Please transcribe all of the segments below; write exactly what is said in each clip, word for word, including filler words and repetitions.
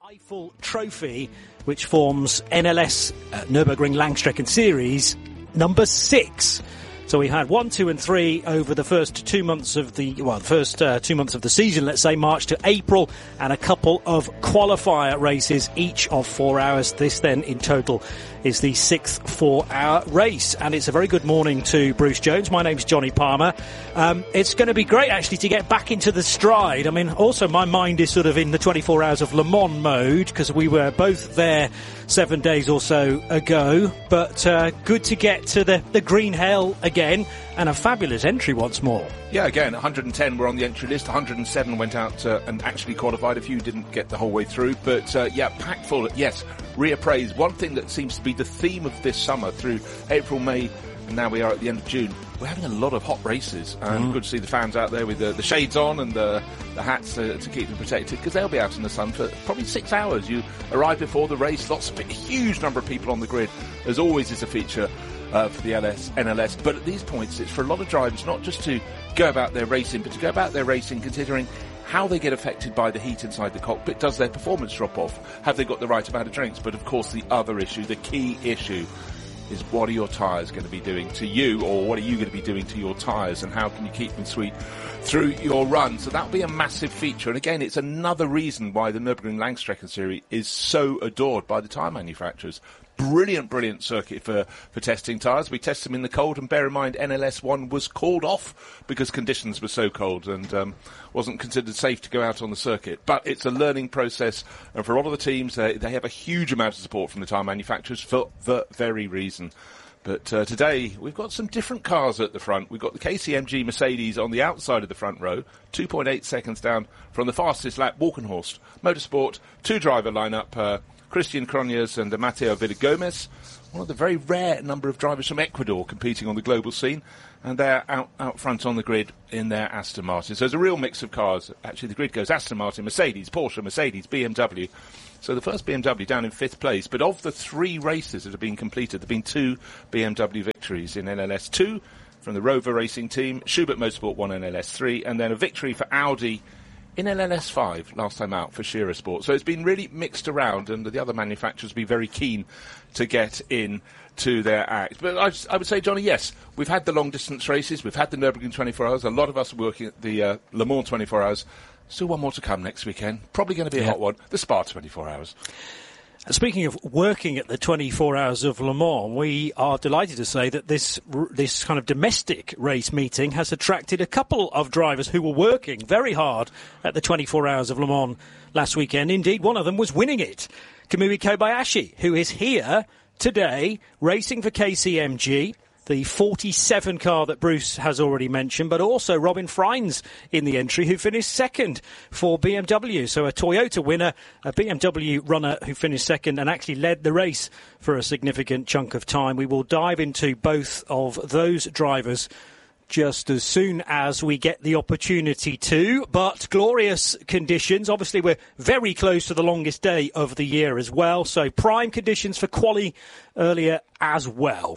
Eiffel Trophy, which forms N L S uh, Nürburgring Langstrecken Series number six. So we had one, two and three over the first two months of the, well, the first uh, two months of the season, let's say March to April, and a couple of qualifier races, each of four hours. This then in total is the sixth four-hour race. And it's a very good morning to Bruce Jones. My name's Johnny Palmer. Um, it's going to be great, actually, to get back into the stride. I mean, also my mind is sort of in the twenty-four hours of Le Mans mode, because we were both there seven days or so ago. But uh, good to get to the, the green hell again, and a fabulous entry once more. Yeah, again, one hundred ten were on the entry list, one hundred seven went out uh, and actually qualified. A few didn't get the whole way through, but uh, yeah, packed full. Yes, reappraise. One thing that seems to be the theme of this summer through April, May, and now we are at the end of June, we're having a lot of hot races, and mm. good to see the fans out there with the, the shades on and the, the hats uh, to keep them protected, because they'll be out in the sun for probably six hours. You arrive before the race, lots of, a huge number of people on the grid, as always is a feature Uh, for the L S, N L S, but at these points it's for a lot of drivers not just to go about their racing, but to go about their racing considering how they get affected by the heat inside the cockpit. Does their performance drop off? Have they got the right amount of drinks? But of course the other issue, the key issue, is what are your tyres going to be doing to you, or what are you going to be doing to your tyres, and how can you keep them sweet through your run? So that'll be a massive feature, and again it's another reason why the Nürburgring Langstrecken Series is so adored by the tyre manufacturers. Brilliant, brilliant circuit for, for testing tyres. We test them in the cold, and bear in mind N L S one was called off because conditions were so cold and um, wasn't considered safe to go out on the circuit. But it's a learning process, and for a lot of the teams, they, they have a huge amount of support from the tyre manufacturers for the very reason. But uh, today, we've got some different cars at the front. We've got the K C M G Mercedes on the outside of the front row, two point eight seconds down from the fastest lap, Walkenhorst Motorsport, two-driver lineup, uh, Christian Cronjes and Mateo Villagomez, one of the very rare number of drivers from Ecuador competing on the global scene, and they're out, out front on the grid in their Aston Martin. So there's a real mix of cars. Actually, the grid goes Aston Martin, Mercedes, Porsche, Mercedes, B M W. So the first B M W down in fifth place, but of the three races that have been completed, there have been two B M W victories in N L S two from the Rover Racing Team, Schubert Motorsport won N L S three, and then a victory for Audi in N L S five, last time out for Shearer Sport. So it's been really mixed around, and the other manufacturers will be very keen to get in to their act. But I, I would say, Johnny, yes, we've had the long-distance races, we've had the Nürburgring twenty-four hours, a lot of us are working at the uh, Le Mans twenty-four hours. Still one more to come next weekend. Probably going to be a yeah. hot one, the Spa twenty-four hours. Speaking of working at the twenty-four hours of Le Mans, we are delighted to say that this this kind of domestic race meeting has attracted a couple of drivers who were working very hard at the twenty-four hours of Le Mans last weekend. Indeed, one of them was winning it. Kamui Kobayashi, who is here today racing for K C M G, the forty-seven car that Bruce has already mentioned, but also Robin Freins in the entry, who finished second for B M W. So a Toyota winner, a B M W runner who finished second and actually led the race for a significant chunk of time. We will dive into both of those drivers just as soon as we get the opportunity to. But glorious conditions. Obviously, we're very close to the longest day of the year as well. So prime conditions for quali earlier as well.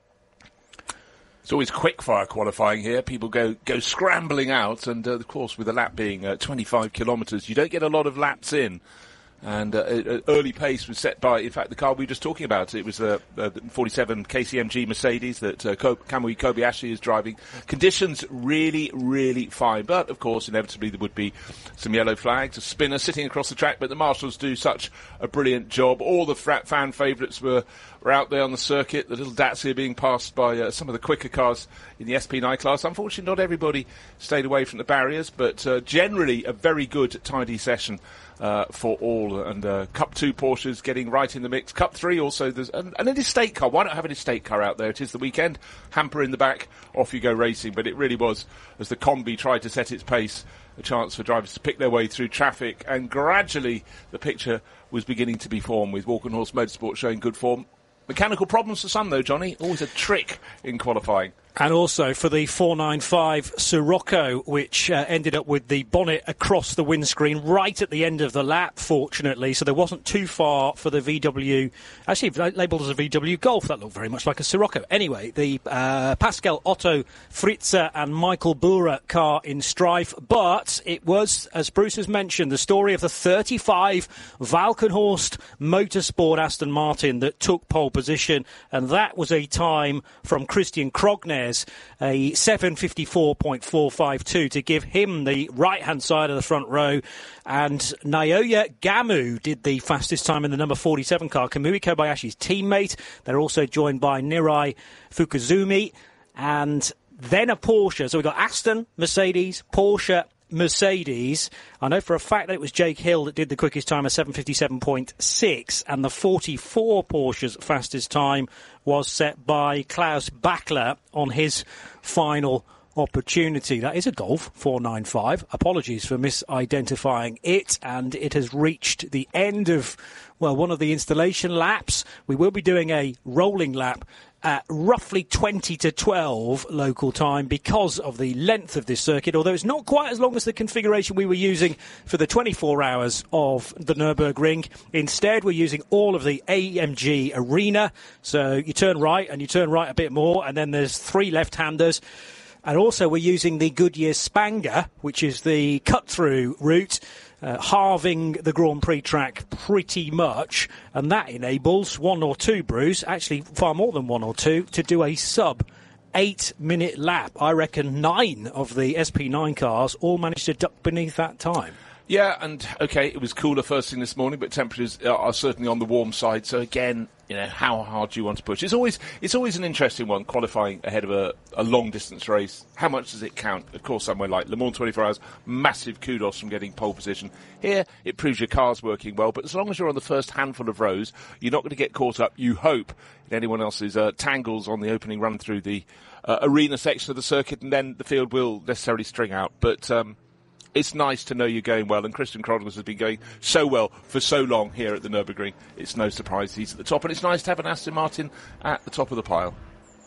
It's always quick-fire qualifying here. People go go scrambling out, and, uh, of course, with the lap being uh, twenty-five kilometres, you don't get a lot of laps in. And uh, uh, early pace was set by, in fact, the car we were just talking about. It was uh, uh, the forty-seven K C M G Mercedes that uh, Ko- Kamui Kobayashi is driving. Conditions really, really fine. But, of course, inevitably there would be some yellow flags, a spinner sitting across the track. But the marshals do such a brilliant job. All the fra- fan favourites were, were out there on the circuit. The little Dacia being passed by uh, some of the quicker cars in the S P nine class. Unfortunately, not everybody stayed away from the barriers. But uh, generally a very good, tidy session. Uh, for all, and uh, Cup two Porsches getting right in the mix. Cup three also, there's an, an estate car. Why not have an estate car out there? It is the weekend. Hamper in the back, off you go racing. But it really was, as the Combi tried to set its pace, a chance for drivers to pick their way through traffic. And gradually the picture was beginning to be formed, with Walkenhorst Motorsport showing good form. Mechanical problems for some, though, Johnny. Always a trick in qualifying. And also for the four ninety-five Sirocco, which uh, ended up with the bonnet across the windscreen right at the end of the lap, fortunately. So there wasn't too far for the V W. Actually, labelled as a V W Golf. That looked very much like a Sirocco. Anyway, the uh, Pascal Otto Fritze and Michael Bura car in strife. But it was, as Bruce has mentioned, the story of the thirty-five Valkenhorst Motorsport Aston Martin that took pole position. And that was a time from Christian Krogner, a seven fifty-four point four five two to give him the right-hand side of the front row. And Naoya Gamu did the fastest time in the number forty-seven car, Kamui Kobayashi's teammate. They're also joined by Nirai Fukuzumi. And then a Porsche. So we've got Aston, Mercedes, Porsche, Mercedes. I know for a fact that it was Jake Hill that did the quickest time of seven fifty-seven point six, and the forty-four Porsche's fastest time was set by Klaus Bachler on his final opportunity. That is a Golf four ninety-five. Apologies for misidentifying it, and it has reached the end of, well, one of the installation laps. We will be doing a rolling lap at roughly twenty to twelve local time because of the length of this circuit, although it's not quite as long as the configuration we were using for the twenty-four hours of the Nürburgring. Instead, we're using all of the A M G Arena. So you turn right and you turn right a bit more, and then there's three left-handers. And also we're using the Goodyear Spanger, which is the cut-through route, uh, halving the Grand Prix track pretty much. And that enables one or two, Bruce, actually far more than one or two, to do a sub-eight-minute lap. I reckon nine of the S P nine cars all managed to duck beneath that time. Yeah, and, OK, it was cooler first thing this morning, but temperatures are certainly on the warm side. So, again, you know, how hard do you want to push? It's always it's always an interesting one, qualifying ahead of a, a long-distance race. How much does it count? Of course, somewhere like Le Mans twenty-four hours, massive kudos from getting pole position. Here, it proves your car's working well, but as long as you're on the first handful of rows, you're not going to get caught up, you hope, in anyone else's uh, tangles on the opening run through the uh, arena section of the circuit, and then the field will necessarily string out. But um it's nice to know you're going well, and Christian Krogner has been going so well for so long here at the Nürburgring. It's no surprise he's at the top, and it's nice to have an Aston Martin at the top of the pile.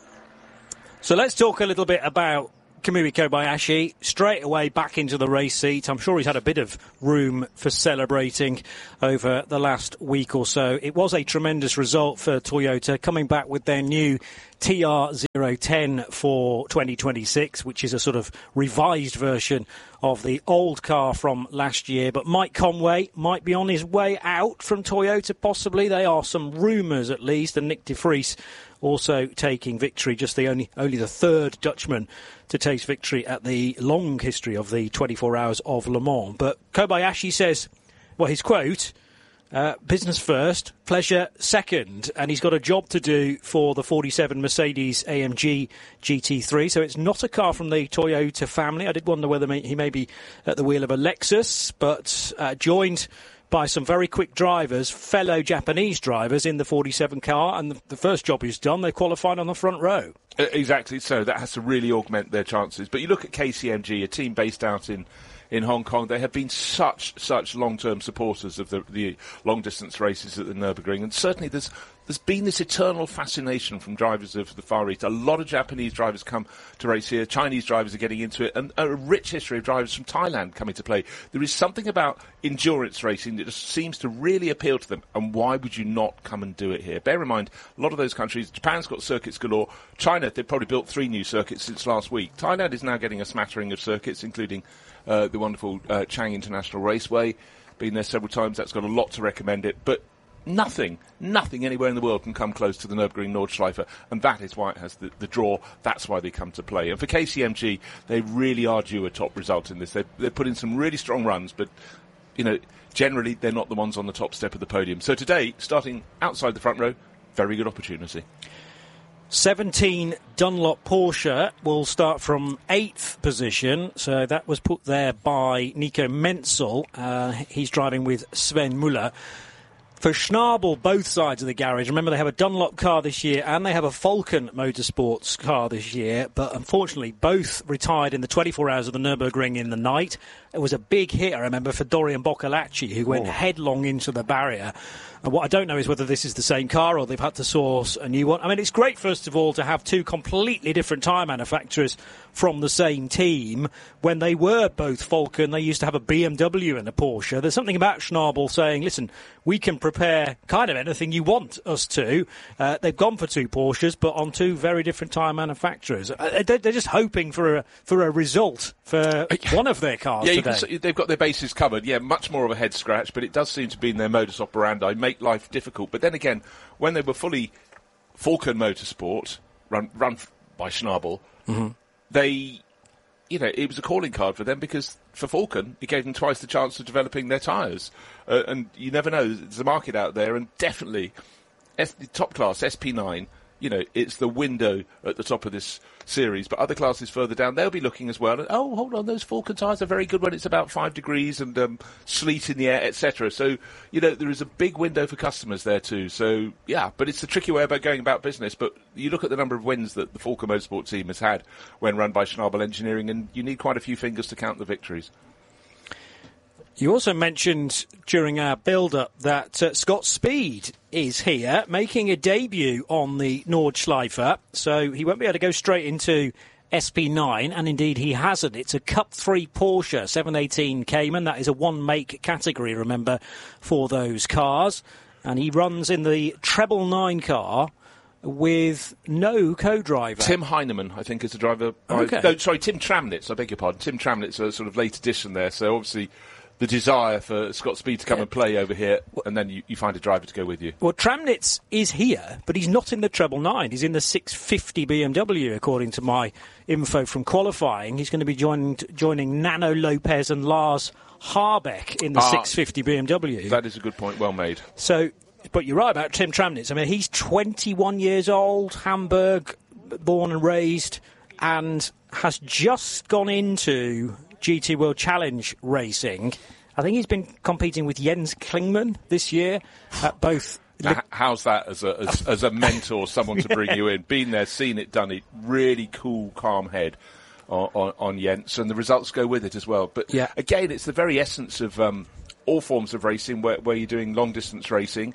So let's talk a little bit about Kamui Kobayashi, straight away back into the race seat. I'm sure he's had a bit of room for celebrating over the last week or so. It was a tremendous result for Toyota, coming back with their new T R zero ten for twenty twenty-six, which is a sort of revised version of the old car from last year. But Mike Conway might be on his way out from Toyota, possibly. There are some rumours, at least, and Nick de Vries also taking victory, just the only only the third Dutchman to taste victory at the long history of the twenty-four hours of Le Mans. But Kobayashi says, well, his quote, uh, business first, pleasure second, and he's got a job to do for the forty-seven Mercedes A M G G T three, so it's not a car from the Toyota family. I did wonder whether he may be at the wheel of a Lexus, but uh, joined by some very quick drivers, fellow Japanese drivers in the forty-seven car, and the, the first job he's done, they qualified on the front row. Exactly so. That has to really augment their chances. But you look at K C M G, a team based out in, in Hong Kong. They have been such, such long-term supporters of the, the long-distance races at the Nürburgring. And certainly there's there's been this eternal fascination from drivers of the Far East. A lot of Japanese drivers come to race here. Chinese drivers are getting into it. And a rich history of drivers from Thailand coming to play. There is something about endurance racing that just seems to really appeal to them. And why would you not come and do it here? Bear in mind, a lot of those countries, Japan's got circuits galore. China, they've probably built three new circuits since last week. Thailand is now getting a smattering of circuits, including uh, the wonderful uh, Chang International Raceway. Been there several times. That's got a lot to recommend it. But Nothing, nothing anywhere in the world can come close to the Nürburgring Nordschleife, and that is why it has the, the draw. That's why they come to play. And for K C M G, they really are due a top result in this. They've, they've put in some really strong runs, but, you know, generally they're not the ones on the top step of the podium. So today, starting outside the front row, very good opportunity. seventeen Dunlop Porsche will start from eighth position, so that was put there by Nico Menzel. Uh, he's driving with Sven Müller. For Schnabel, both sides of the garage, remember they have a Dunlop car this year and they have a Falcon Motorsports car this year, but unfortunately both retired in the twenty-four hours of the Nürburgring in the night. It was a big hit, I remember, for Dorian Boccolacci, who went oh. headlong into the barrier. And what I don't know is whether this is the same car or they've had to source a new one. I mean, it's great, first of all, to have two completely different tyre manufacturers from the same team. When they were both Falken, they used to have a B M W and a Porsche. There's something about Schnabel saying, listen, we can prepare kind of anything you want us to. Uh, they've gone for two Porsches, but on two very different tyre manufacturers. Uh, they're, they're just hoping for a, for a result for one of their cars yeah, today. You can, they've got their bases covered. Yeah, much more of a head scratch, but it does seem to be in their modus operandi. Make life difficult. But then again, when they were fully Falken Motorsport, run run by Schnabel, mm-hmm. they, you know, it was a calling card for them because for Falken, it gave them twice the chance of developing their tyres. Uh, and you never know, there's a market out there, and definitely S- the top class, S P nine, you know, it's the window at the top of this series, but other classes further down, they'll be looking as well. And, oh, hold on, those Falken tyres are very good when it's about five degrees and um, sleet in the air, et cetera. So, you know, there is a big window for customers there too. So, yeah, but it's a tricky way about going about business. But you look at the number of wins that the Falken Motorsport team has had when run by Schnabel Engineering, and you need quite a few fingers to count the victories. You also mentioned during our build-up that uh, Scott Speed is here, making a debut on the Nordschleife. So he won't be able to go straight into S P nine, and indeed he hasn't. It's a Cup three Porsche seven eighteen Cayman. That is a one-make category, remember, for those cars. And he runs in the treble nine car with no co-driver. Tim Heinemann, I think, is the driver. Okay. No, sorry, Tim Tramnitz, I beg your pardon. Tim Tramnitz, a sort of late addition there. So obviously the desire for Scott Speed to come yeah. and play over here, and then you, you find a driver to go with you. Well, Tramnitz is here, but he's not in the treble nine. He's in the six fifty B M W, according to my info from qualifying. He's going to be joined, joining Nano Lopez and Lars Harbeck in the ah, six fifty B M W. That is a good point, well made. So, but you're right about Tim Tramnitz. I mean, he's twenty-one years old, Hamburg, born and raised, and has just gone into G T World Challenge racing. I think he's been competing with Jens Klingmann this year at both. Now, how's that as a as, as a mentor, someone to bring yeah. you in? Been there, seen it, done it. Really cool, calm head on, on, on Jens, and the results go with it as well. But yeah. again, it's the very essence of um, all forms of racing where, where you're doing long distance racing.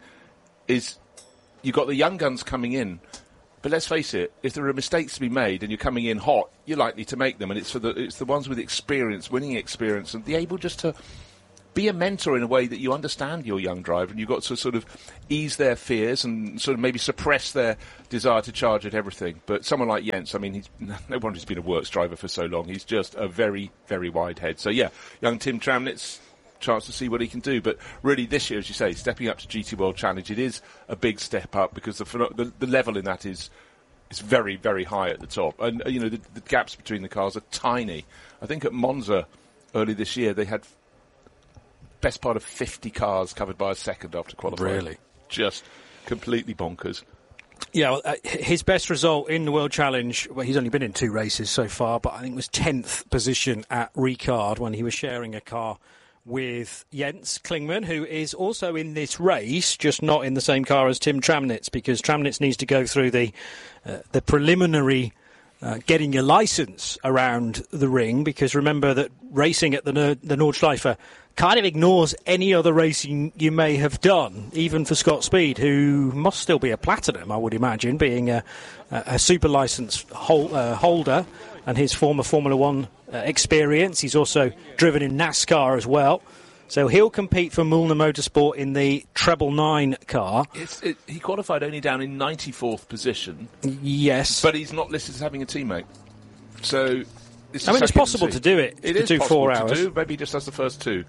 Is you've got the young guns coming in. But let's face it, if there are mistakes to be made and you're coming in hot, you're likely to make them. And it's for the it's the ones with experience, winning experience, and be able just to be a mentor in a way that you understand your young driver, and you've got to sort of ease their fears and sort of maybe suppress their desire to charge at everything. But someone like Jens, I mean, he's no wonder he's been a works driver for so long. He's just a very, very wide head. So yeah, young Tim Tramnitz, chance to see what he can do. But really this year, as you say, stepping up to G T World Challenge, it is a big step up because the the, the level in that is is very, very high at the top. And, you know, the, the gaps between the cars are tiny. I think at Monza early this year, they had best part of fifty cars covered by a second after qualifying. Really? Just completely bonkers. Yeah, well, uh, his best result in the World Challenge, well, he's only been in two races so far, but I think it was tenth position at Ricard when he was sharing a car with Jens Klingmann, who is also in this race, just not in the same car as Tim Tramnitz, because Tramnitz needs to go through the uh, the preliminary uh, getting your licence around the ring, because remember that racing at the, the Nordschleife kind of ignores any other racing you may have done, even for Scott Speed, who must still be a platinum, I would imagine, being a, a super licence hol- uh, holder, and his former Formula One uh, experience. He's also driven in NASCAR as well. So he'll compete for Mühlner Motorsport in the treble nine car. It's, it, he qualified only down in ninety-fourth position. Yes. But he's not listed as having a teammate. So it's I mean, it's possible to do it. It to is do possible four to hours. do. Maybe he just has the first two.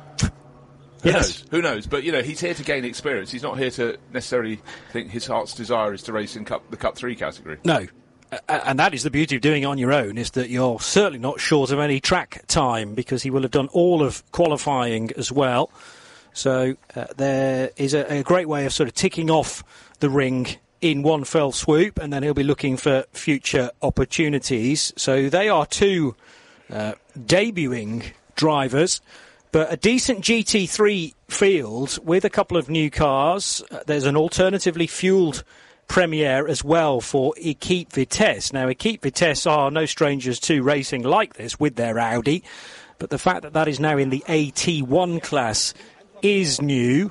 Who yes. knows? Who knows? But, you know, he's here to gain experience. He's not here to necessarily think his heart's desire is to race in cup, the Cup three category. No. And that is the beauty of doing it on your own, is that you're certainly not short of any track time, because he will have done all of qualifying as well. So uh, there is a, a great way of sort of ticking off the ring in one fell swoop, and then he'll be looking for future opportunities. So they are two uh, debuting drivers, but a decent G T three field with a couple of new cars. Uh, there's an alternatively fuelled Premiere as well for Equipe Vitesse. Now, Equipe Vitesse are no strangers to racing like this with their Audi. but the fact that that is now in the A T one class is new,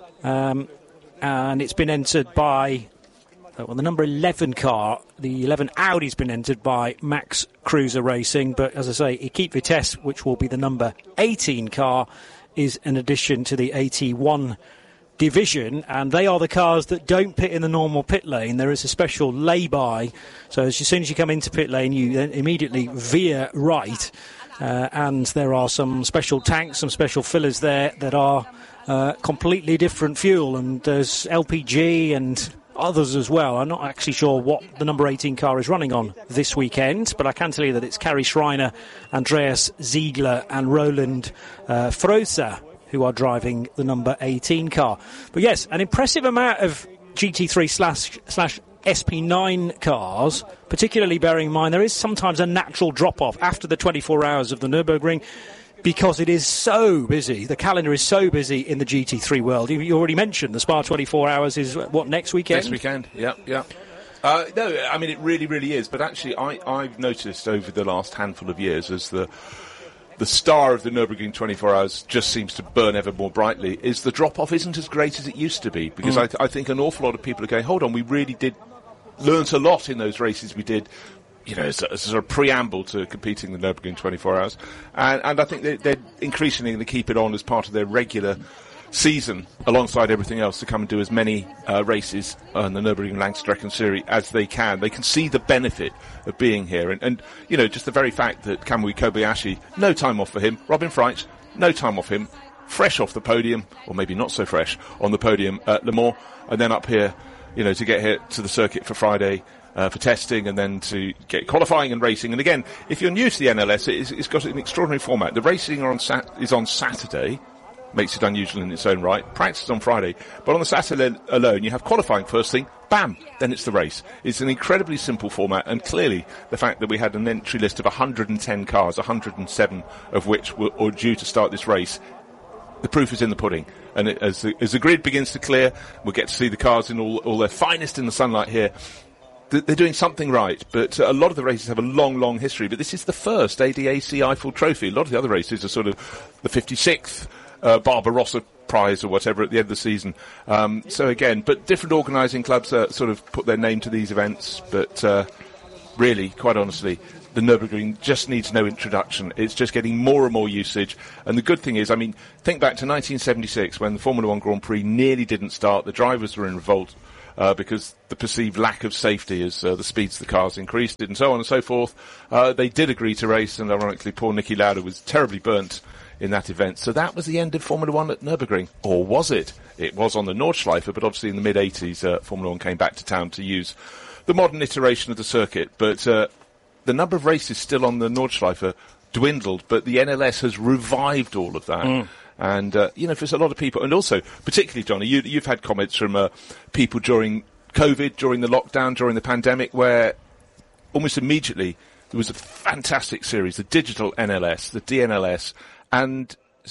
um, and it's been entered by, well, the number eleven car, the eleven Audi's been entered by Max Cruiser Racing, but as I say, Equipe Vitesse, which will be the number eighteen car, is an addition to the A T one division, and they are the cars that don't pit in the normal pit lane. There is a special lay-by, so as soon as you come into pit lane, you then immediately veer right, uh, and there are some special tanks, some special fillers there that are uh, completely different fuel, and there's L P G and others as well. I'm not actually sure what the number eighteen car is running on this weekend, but I can tell you that it's Kari Schreiner, Andreas Ziegler and Roland uh, Frosa who are driving the number eighteen car. But yes, an impressive amount of G T three slash slash S P nine cars, particularly bearing in mind there is sometimes a natural drop-off after the twenty-four hours of the Nürburgring, because it is so busy. The calendar is so busy in the G T three world. You, you already mentioned the Spa twenty-four hours is, what, next weekend? Next weekend, yeah, yeah. Uh, no, I mean, it really, really is. But actually, I, I've noticed over the last handful of years as the the star of the Nürburgring twenty-four hours just seems to burn ever more brightly, is the drop-off isn't as great as it used to be. Because mm. I, th- I think an awful lot of people are going, hold on, we really did learnt a lot in those races we did, you know, as a, as a sort of preamble to competing in the Nürburgring twenty-four hours. And, and I think they, they're increasingly going to keep it on as part of their regular season, alongside everything else, to come and do as many uh, races on the Nürburgring Langstreckenserie Series as they can. They can see the benefit of being here. And, and you know, just the very fact that Kamui Kobayashi, no time off for him. Robin Freight, no time off him. Fresh off the podium, or maybe not so fresh, on the podium at Le Mans. And then up here, you know, to get here to the circuit for Friday, Uh, for testing, and then to get qualifying and racing. And again, if you're new to the N L S, it's, it's got an extraordinary format. The racing are on sat- is on Saturday, makes it unusual in its own right. Practice is on Friday, but on the Saturday alone, you have qualifying first thing, bam, then it's the race. It's an incredibly simple format, and clearly the fact that we had an entry list of one hundred ten cars, one hundred seven of which were, were due to start this race, the proof is in the pudding. And it, as, the, as the grid begins to clear, we'll get to see the cars in all, all their finest in the sunlight here. They're doing something right, but a lot of the races have a long, long history. But this is the first A D A C Eiffel Trophy. A lot of the other races are sort of the fifty-sixth uh, Barbarossa Prize or whatever at the end of the season. Um, so again, but different organising clubs uh, sort of put their name to these events. But uh, really, quite honestly, the Nürburgring just needs no introduction. It's just getting more and more usage. And the good thing is, I mean, think back to nineteen seventy-six when the Formula One Grand Prix nearly didn't start. The drivers were in revolt. Uh, because the perceived lack of safety as uh, the speeds of the cars increased, and so on and so forth. Uh, they did agree to race, and ironically, poor Niki Lauda was terribly burnt in that event. So that was the end of Formula One at Nürburgring. Or was it? It was on the Nordschleife, but obviously in the mid-eighties, uh, Formula One came back to town to use the modern iteration of the circuit. But uh, the number of races still on the Nordschleife dwindled, but the N L S has revived all of that. Mm. And, uh, you know, for a lot of people, and also, particularly, Johnny, you, you've had comments from uh, people during COVID, during the lockdown, during the pandemic, where almost immediately there was a fantastic series, the digital N L S, the D N L S, and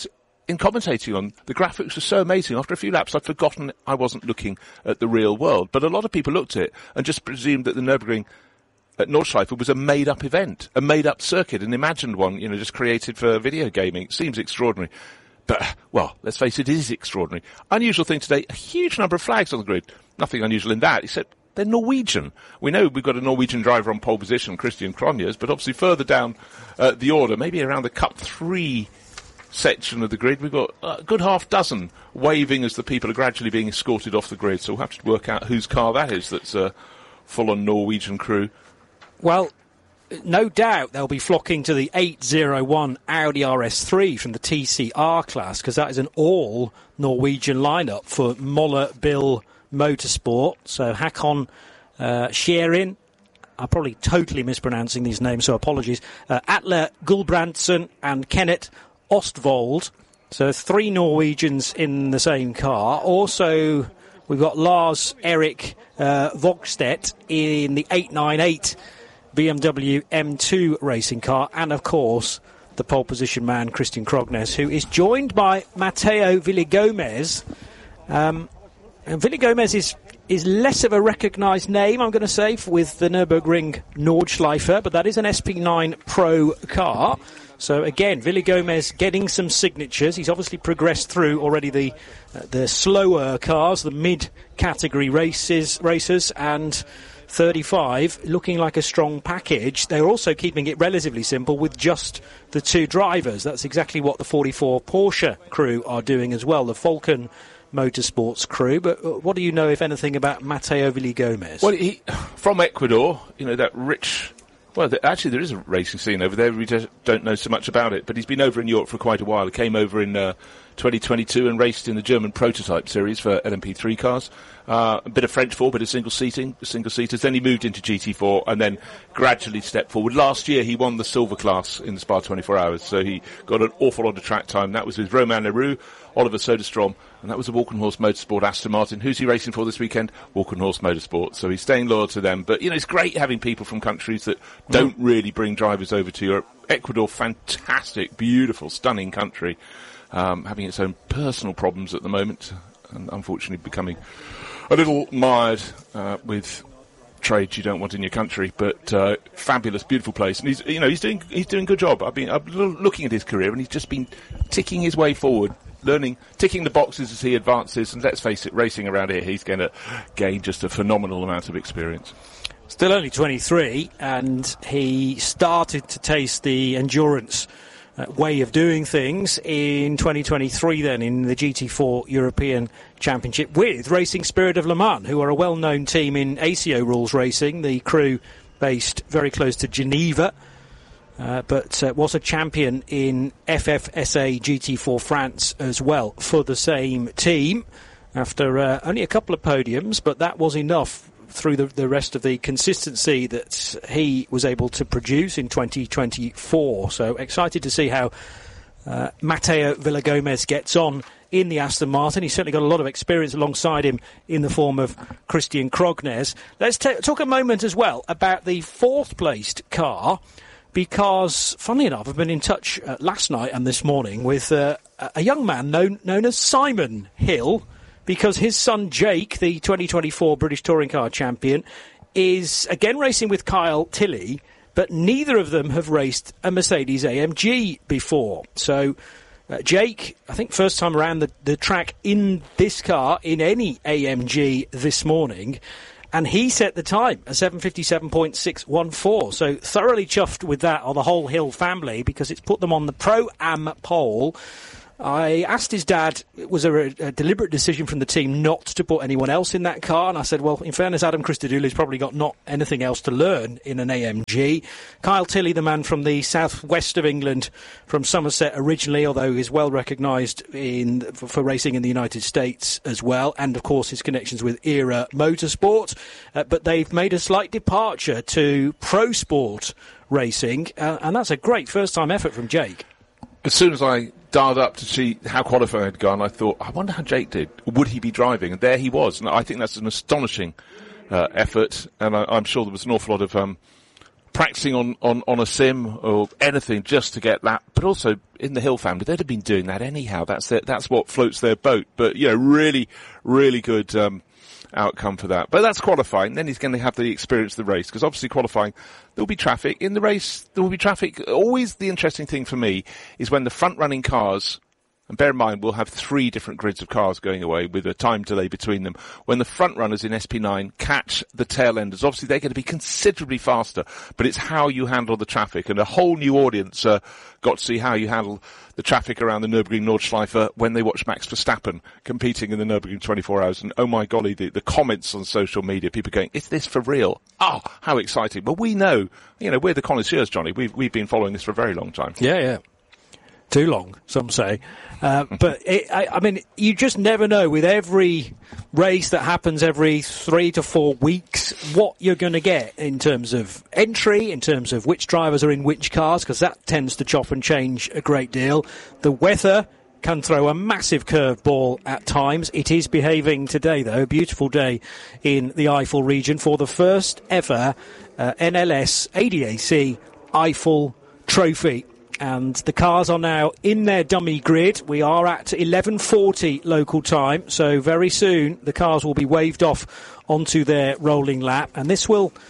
in commentating on, the graphics were so amazing. After a few laps, I'd forgotten I wasn't looking at the real world. But a lot of people looked at it and just presumed that the Nürburgring at Nordschleife was a made-up event, a made-up circuit, an imagined one, you know, just created for video gaming. It seems extraordinary. But, well, let's face it, it is extraordinary. Unusual thing today, a huge number of flags on the grid. Nothing unusual in that, except they're Norwegian. We know we've got a Norwegian driver on pole position, Christian Cronjes, but obviously further down uh, the order, maybe around the Cup three section of the grid, we've got a good half dozen waving as the people are gradually being escorted off the grid. So we'll have to work out whose car that is that's a full-on Norwegian crew. Well, no doubt they'll be flocking to the eight oh one Audi R S three from the T C R class, because that is an all-Norwegian lineup for Moller Bill Motorsport. So Hakon uh, Scherin, I'm probably totally mispronouncing these names, so apologies, uh, Atle Gulbrandsen and Kenneth Ostvold. So three Norwegians in the same car. Also, we've got Lars Erik uh, Vogstedt in the eight ninety-eight B M W M two racing car, and of course the pole position man Christian Cronjes, who is joined by Matteo Villigomez. Um, and Villigomez is is less of a recognised name, I'm going to say, with the Nürburgring Nordschleife, but that is an S P nine Pro car. So again, Villagomez getting some signatures. He's obviously progressed through already the uh, the slower cars, the mid-category races racers, and thirty-five looking like a strong package. They're also keeping it relatively simple with just the two drivers. That's exactly what the forty-four Porsche crew are doing as well, the Falcon Motorsports crew. But what do you know, if anything, about Mateo Villagomez? Well, he, from Ecuador, you know, that rich... Well, the, actually, there is a racing scene over there. We just don't know so much about it. But he's been over in Europe for quite a while. He came over in uh, twenty twenty-two and raced in the German prototype series for L M P three cars. Uh, a bit of French four, a bit of single seating, single seaters. Then he moved into G T four and then gradually stepped forward. Last year, he won the silver class in the Spa twenty-four hours. So he got an awful lot of track time. That was with Romain Leroux, Oliver Soderstrom, and that was a Walkenhorst Motorsport Aston Martin. Who's he racing for this weekend? Walkenhorst Motorsport. So he's staying loyal to them. But, you know, it's great having people from countries that don't really bring drivers over to Europe. Ecuador, fantastic, beautiful, stunning country, um, having its own personal problems at the moment, and unfortunately becoming a little mired uh, with trades you don't want in your country, but uh, fabulous, beautiful place. And he's, you know, he's doing he's doing a good job. I've been I'm looking at his career, and he's just been ticking his way forward, learning, ticking the boxes as he advances. And let's face it, racing around here, he's going to gain just a phenomenal amount of experience. Still only twenty-three, and he started to taste the endurance Uh, way of doing things in twenty twenty-three then in the G T four European Championship with Racing Spirit of Le Mans, who are a well-known team in A C O rules racing, the crew based very close to Geneva, uh, but uh, was a champion in F F S A G T four France as well for the same team after uh, only a couple of podiums, but that was enough through the, the rest of the consistency that he was able to produce in twenty twenty-four. So excited to see how uh, Mateo Villagomez gets on in the Aston Martin. He's certainly got a lot of experience alongside him in the form of Christian Krognes. Let's t- talk a moment as well about the fourth-placed car, because, funnily enough, I've been in touch uh, last night and this morning with uh, a young man known, known as Simon Hill, because his son Jake, the twenty twenty-four British Touring Car Champion, is again racing with Kyle Tilley, but neither of them have raced a Mercedes A M G before. So uh, Jake, I think first time around the, the track in this car, in any A M G this morning, and he set the time, a seven fifty-seven point six one four. So thoroughly chuffed with that, or the whole Hill family, because it's put them on the Pro-Am pole. I asked his dad, was there a, a deliberate decision from the team not to put anyone else in that car? And I said, well, in fairness, Adam Christodoulou's probably got not anything else to learn in an A M G. Kyle Tilley, the man from the southwest of England, from Somerset originally, although he's well recognised in for, for racing in the United States as well, and of course his connections with Era Motorsport. Uh, but they've made a slight departure to Pro Sport racing, uh, and that's a great first-time effort from Jake. As soon as I dialed up to see how qualifying had gone, I thought, I wonder how Jake did. Would he be driving? And there he was. And I think that's an astonishing uh, effort. And I, I'm sure there was an awful lot of um, practicing on, on, on a sim or anything just to get that. But also, in the Hill family, they'd have been doing that anyhow. That's their, that's what floats their boat. But, you know, really, really good um, outcome for that. But that's qualifying. Then he's going to have the experience of the race, because obviously qualifying, there will be traffic. In the race, there will be traffic. Always the interesting thing for me is when the front-running cars, and bear in mind, we'll have three different grids of cars going away with a time delay between them. When the front runners in S P nine catch the tail enders, obviously they're going to be considerably faster, but it's how you handle the traffic. And a whole new audience uh, got to see how you handle the traffic around the Nürburgring Nordschleife when they watch Max Verstappen competing in the Nürburgring twenty-four hours. And oh my golly, the, the comments on social media, people going, is this for real? Oh, how exciting. Well, we know, you know, we're the connoisseurs, Johnny. We've, we've been following this for a very long time. Yeah, yeah. Too long, some say. Uh, but, it, I, I mean, you just never know with every race that happens every three to four weeks what you're going to get in terms of entry, in terms of which drivers are in which cars, because that tends to chop and change a great deal. The weather can throw a massive curveball at times. It is behaving today, though. A beautiful day in the Eifel region for the first ever uh, N L S A D A C Eifel Trophy. And the cars are now in their dummy grid. We are at eleven forty local time, so very soon the cars will be waved off onto their rolling lap. And this will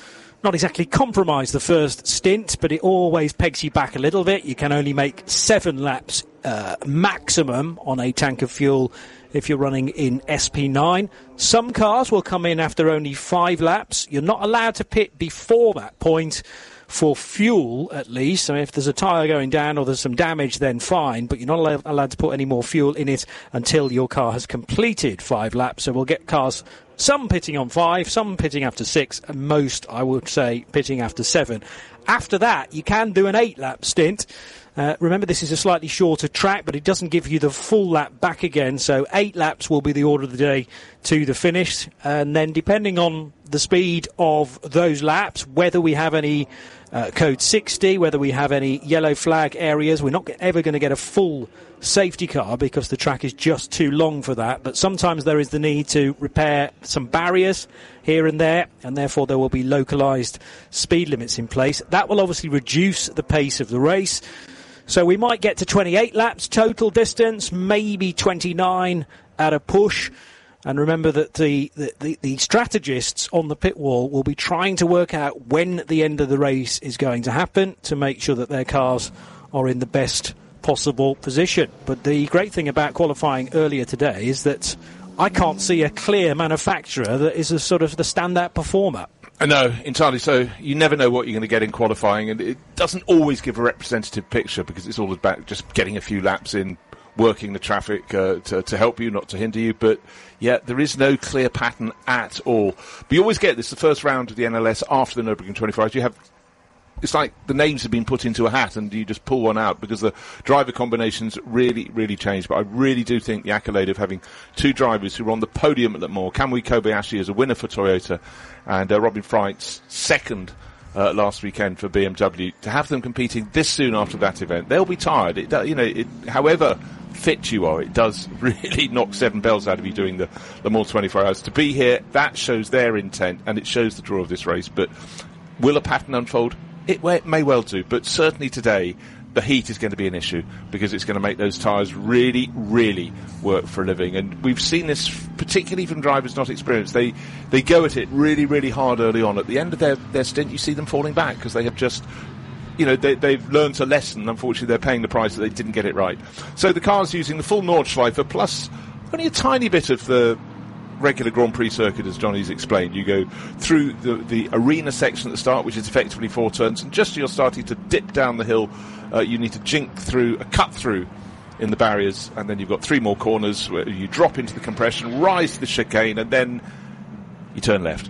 not exactly compromise the first stint, but it always pegs you back a little bit. You can only make seven laps uh, maximum on a tank of fuel if you're running in S P nine. Some cars will come in after only five laps. You're not allowed to pit before that point for fuel, at least. So if there's a tyre going down or there's some damage, then fine, but you're not allowed, allowed to put any more fuel in it until your car has completed five laps. So we'll get cars, some pitting on five, some pitting after six, and most, I would say, pitting after seven. After that, you can do an eight-lap stint. Uh, remember, this is a slightly shorter track, but it doesn't give you the full lap back again. So eight laps will be the order of the day to the finish. And then depending on the speed of those laps, whether we have any uh, code sixty, whether we have any yellow flag areas, we're not ever going to get a full safety car because the track is just too long for that. But sometimes there is the need to repair some barriers here and there, and therefore there will be localised speed limits in place. That will obviously reduce the pace of the race. So we might get to twenty-eight laps total distance, maybe twenty-nine at a push. And remember that the, the, the, the strategists on the pit wall will be trying to work out when the end of the race is going to happen to make sure that their cars are in the best possible position. But the great thing about qualifying earlier today is that I can't see a clear manufacturer that is a sort of the standout performer. No, entirely so. You never know what you're going to get in qualifying, and it doesn't always give a representative picture because it's all about just getting a few laps in, working the traffic uh, to, to help you, not to hinder you. But, yeah, there is no clear pattern at all. But you always get this, the first round of the N L S after the Nürburgring twenty-four hours, you have... It's like the names have been put into a hat and you just pull one out because the driver combinations really, really change. But I really do think the accolade of having two drivers who were on the podium at Le Mans, Kamui Kobayashi as a winner for Toyota and uh, Robin Freitz second uh, last weekend for B M W, to have them competing this soon after that event, they'll be tired. It, you know, it, however fit you are, it does really knock seven bells out of you doing the Le Mans twenty-four hours. To be here, that shows their intent and it shows the draw of this race. But will a pattern unfold? It may well do, but certainly today the heat is going to be an issue because it's going to make those tyres really, really work for a living. And we've seen this particularly from drivers not experienced. They they go at it really, really hard early on. At the end of their, their stint, you see them falling back because they have just, you know, they, they've learned a lesson. Unfortunately, they're paying the price that they didn't get it right. So the car's using the full Nordschleife plus only a tiny bit of the regular Grand Prix circuit, as Johnny's explained. You go through the, the arena section at the start, which is effectively four turns, and just as you're starting to dip down the hill, uh, you need to jink through, a cut through in the barriers, and then you've got three more corners where you drop into the compression, rise to the chicane, and then you turn left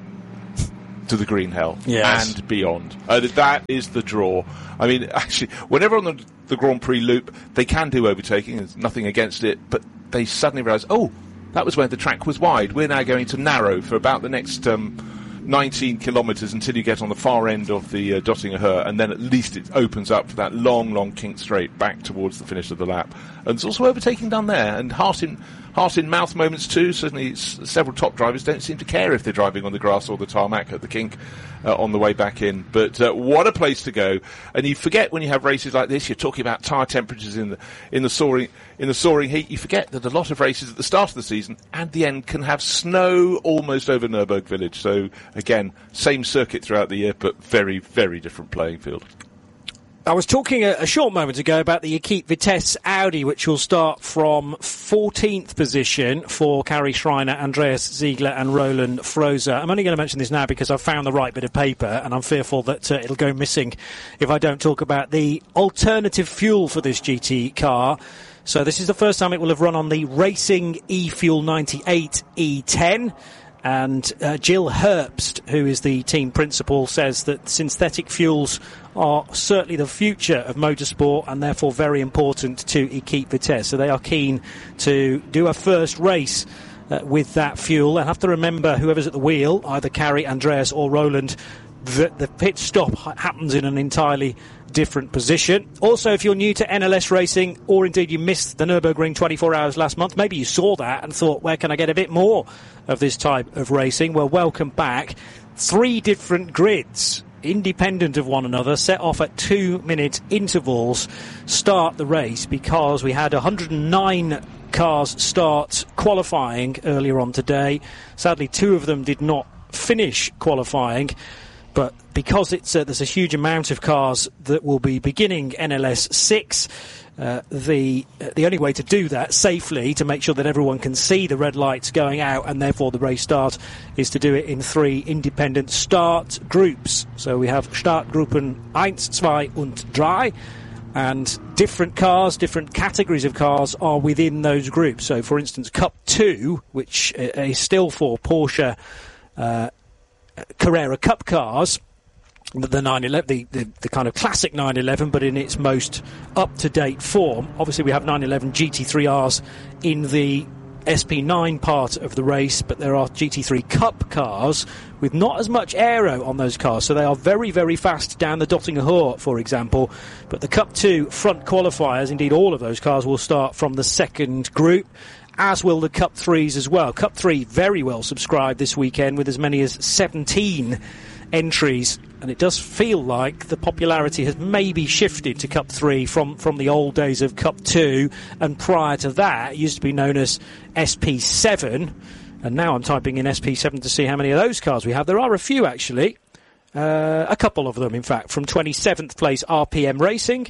to the green hell yes. and beyond. Uh, that is the draw. I mean, actually, whenever on the, the Grand Prix loop, they can do overtaking, there's nothing against it, but they suddenly realise, oh, that was where the track was wide. We're now going to narrow for about the next um, nineteen kilometres until you get on the far end of the uh, Döttinger Höhe, and then at least it opens up for that long, long kink straight back towards the finish of the lap. And there's also overtaking done there, and heart in, heart in mouth moments too. Certainly s- several top drivers don't seem to care if they're driving on the grass or the tarmac at the kink uh, on the way back in. But uh, what a place to go. And you forget when you have races like this, you're talking about tyre temperatures in the, in the soaring in the soaring heat, you forget that a lot of races at the start of the season and the end can have snow almost over Nürburgring Village. So, again, same circuit throughout the year, but very, very different playing field. I was talking a, a short moment ago about the Equipe Vitesse Audi, which will start from fourteenth position for Kari Schreiner, Andreas Ziegler and Roland Froese. I'm only going to mention this now because I've found the right bit of paper, and I'm fearful that uh, it'll go missing if I don't talk about the alternative fuel for this G T car. So this is the first time it will have run on the Racing E-Fuel ninety-eight E ten. And uh, Jill Herbst, who is the team principal, says that synthetic fuels are certainly the future of motorsport and therefore very important to Equipe Vitesse. So they are keen to do a first race uh, with that fuel. And have to remember, whoever's at the wheel, either Kari, Andreas or Roland, that the pit stop happens in an entirely different position. Also, if you're new to N L S racing, or indeed you missed the Nürburgring twenty-four hours last month, maybe you saw that and thought, where can I get a bit more of this type of racing? Well, welcome back. Three different grids, independent of one another, set off at two-minute intervals, start the race, because we had one hundred nine cars start qualifying earlier on today. Sadly, two of them did not finish qualifying. but because it's uh, there's a huge amount of cars that will be beginning N L S six, uh, the uh, the only way to do that safely, to make sure that everyone can see the red lights going out and therefore the race start, is to do it in three independent start groups. So we have Startgruppen eins, zwei und drei, and different cars, different categories of cars are within those groups. So, for instance, Cup two, which is still for Porsche uh, Carrera Cup cars, the nine eleven, the, the, the kind of classic nine eleven, but in its most up-to-date form. Obviously, we have nine eleven G T three Rs in the S P nine part of the race, but there are G T three Cup cars with not as much aero on those cars, so they are very, very fast down the Dottinger Hohe, for example. But the Cup two front qualifiers, indeed all of those cars, will start from the second group, as will the Cup threes as well. Cup three very well subscribed this weekend, with as many as seventeen entries, and it does feel like the popularity has maybe shifted to Cup three from, from the old days of Cup two, and prior to that it used to be known as S P seven, and now I'm typing in S P seven to see how many of those cars we have. There are a few, actually, uh, a couple of them in fact, from twenty-seventh place R P M Racing,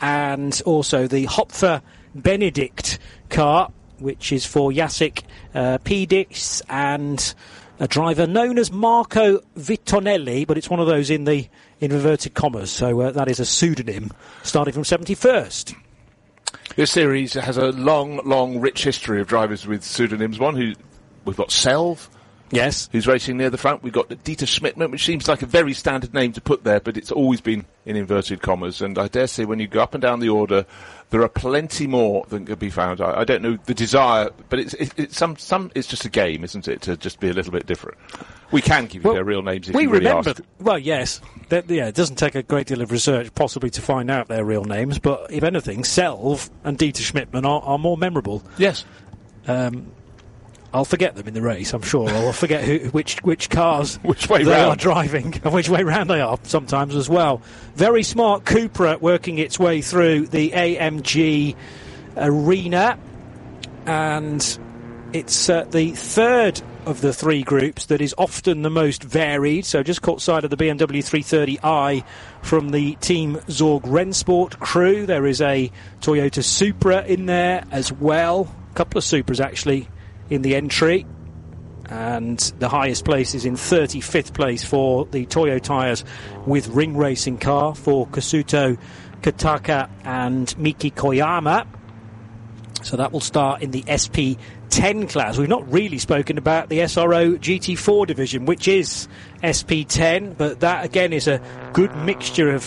and also the Hopfer Benedict car, which is for Jacek uh, Pedix and a driver known as Marco Vittonelli, but it's one of those in the in inverted commas, so uh, that is a pseudonym, starting from seventy-first. This series has a long, long, rich history of drivers with pseudonyms. One who we've got Selv, yes, who's racing near the front. We've got Dieter Schmidtmann, which seems like a very standard name to put there, but it's always been in inverted commas. And I dare say when you go up and down the order, there are plenty more than could be found. I, I don't know the desire, but it's, it, it's some, some, it's just a game, isn't it, to just be a little bit different. We can give you well, their real names if we you really remember, ask. Well, yes. That, yeah, it doesn't take a great deal of research possibly to find out their real names, but if anything, Selv and Dieter Schmidtmann are, are more memorable. Yes. Um, I'll forget them in the race, I'm sure. I'll forget who, which which cars which way they round. are driving and which way round they are sometimes as well. Very smart Cupra working its way through the A M G arena, and it's uh, the third of the three groups that is often the most varied. So just caught sight of the B M W three thirty i from the Team Zorg Rennsport crew. There is a Toyota Supra in there as well. A couple of Supras actually in the entry, and the highest place is in thirty-fifth place for the Toyo tyres with ring racing car for Kasuto Kataka and Miki Koyama. So that will start in the S P ten class. We've not really spoken about the S R O G T four division, which is S P ten, but that again is a good mixture of